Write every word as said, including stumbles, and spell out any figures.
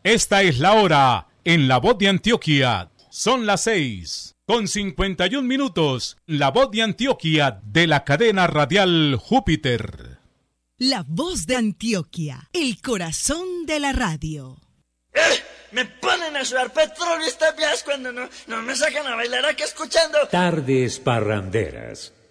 Esta es la hora en La Voz de Antioquia. Son las seis con cincuenta y un minutos. La Voz de Antioquia de la cadena radial Júpiter. La Voz de Antioquia, el corazón de la radio. ¡Eh! Me ponen a sudar petróleo estas vías cuando no, no me sacan a bailar aquí escuchando Tardes Parranderas.